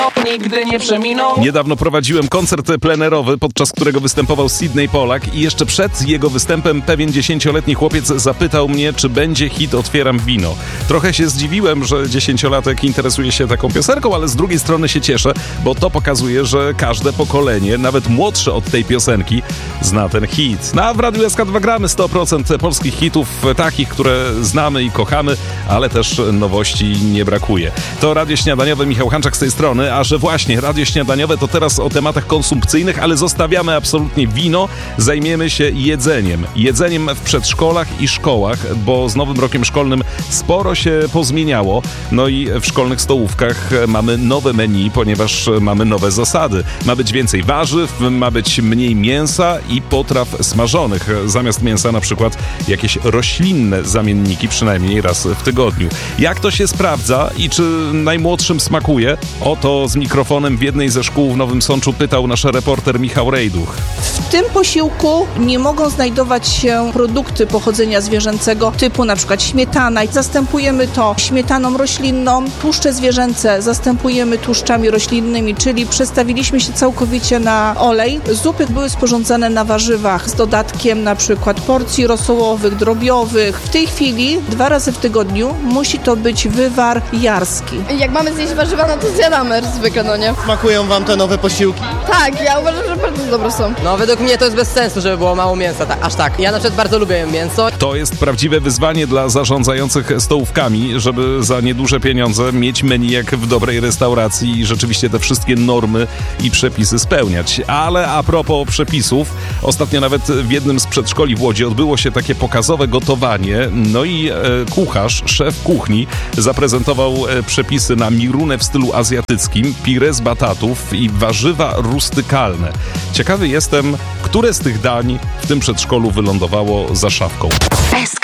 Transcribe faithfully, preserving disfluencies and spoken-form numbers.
nigdy nie przeminą. Niedawno prowadziłem koncert plenerowy, podczas którego występował Sydney Pollack i jeszcze przed jego występem pewien dziesięcioletni chłopiec zapytał mnie, czy będzie hit Otwieram wino. Trochę się zdziwiłem, że dziesięciolatek interesuje się taką piosenką, ale z drugiej strony się cieszę, bo to pokazuje, że każde pokolenie, nawet młodsze od tej piosenki, zna ten hit. No a w Radiu S K dwa gramy sto procent polskich hitów, takich, które znamy i kochamy, ale też nowości nie brakuje. To Radio Śniadaniowe, Michał Hanczak z tej strony, a że właśnie Radio Śniadaniowe to teraz o tematach konsumpcyjnych, ale zostawiamy absolutnie wino, zajmiemy się jedzeniem. Jedzeniem w przedszkolach i szkołach, bo z nowym rokiem szkolnym sporo się pozmieniało. No i w szkolnych stołówkach mamy nowe menu, ponieważ mamy nowe zasady. Ma być więcej warzyw, ma być mniej mięsa i potraw smażonych. Zamiast mięsa na przykład jakieś roślinne zamienniki, przynajmniej raz w tygodniu. Jak to się sprawdza i czy najmłodszym smakuje? Oto z mikrofonem w jednej ze szkół w Nowym Sączu pytał nasz reporter Michał Rejduch. W tym posiłku nie mogą znajdować się produkty pochodzenia zwierzęcego typu na przykład śmietana. Zastępujemy to śmietaną roślinną, tłuszcze zwierzęce zastępujemy tłuszczami roślinnymi, czyli przestawiliśmy się całkowicie na olej. Zupy były sporządzane na warzywach z dodatkiem na przykład porcji rosołowych, drobiowych. W tej chwili dwa razy w tygodniu musi to być wywar jarski. Jak mamy zjeść warzywa, no to zjadamy zwykle, no nie? Smakują wam te nowe posiłki? Tak, ja uważam, że bardzo dobre są. No według mnie to jest bez sensu, żeby było mało mięsa, tak, aż tak. Ja na przykład bardzo lubię mięso. To jest prawdziwe wyzwanie dla zarządzających stołówkami, żeby za nieduże pieniądze mieć menu jak w dobrej restauracji i rzeczywiście te wszystkie normy i przepisy spełniać. Ale a propos przepisów, ostatnio nawet w jednym z przedszkoli w Łodzi odbyło się takie pokazowe gotowanie, no i e, kucharz, szef kuchni zaprezentował e, przepisy na mirunę w stylu azjatyckim, pire z batatów i warzywa rustykalne. Ciekawy jestem, które z tych dań w tym przedszkolu wylądowało za szafką.